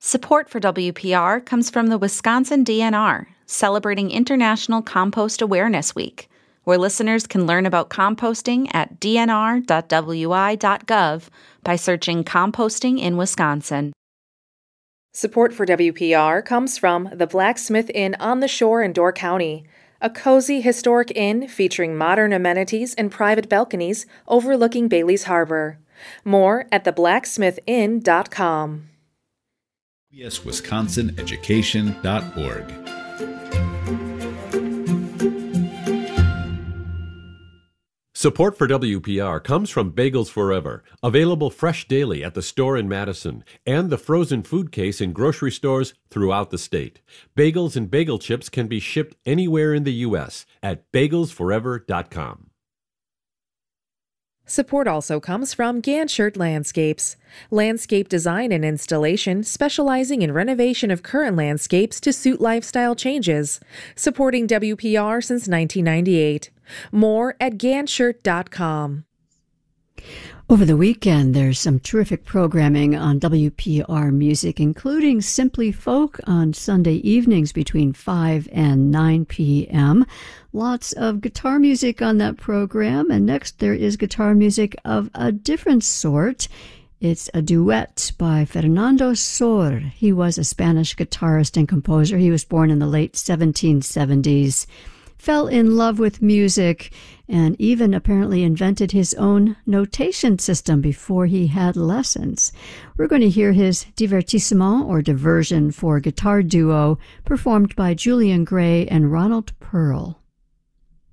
Support for WPR comes from the Wisconsin DNR, celebrating International Compost Awareness Week, where listeners can learn about composting at dnr.wi.gov by searching Composting in Wisconsin. Support for WPR comes from the Blacksmith Inn on the Shore in Door County, a cozy historic inn featuring modern amenities and private balconies overlooking Bailey's Harbor. More at theblacksmithinn.com. pbswisconsineducation.org. Support for WPR comes from Bagels Forever, available fresh daily at the store in Madison, and the frozen food case in grocery stores throughout the state. Bagels and bagel chips can be shipped anywhere in the U.S. at bagelsforever.com. Support also comes from Ganshert Landscapes, landscape design and installation specializing in renovation of current landscapes to suit lifestyle changes, supporting WPR since 1998. More at ganshert.com. Over the weekend, there's some terrific programming on WPR Music, including Simply Folk on Sunday evenings between 5 and 9 p.m. Lots of guitar music on that program. And next, there is guitar music of a different sort. It's a duet by Fernando Sor. He was a Spanish guitarist and composer. He was born in the late 1770s. Fell in love with music, and even apparently invented his own notation system before he had lessons. We're going to hear his Divertissement, or Diversion, for guitar duo, performed by Julian Gray and Ronald Pearl.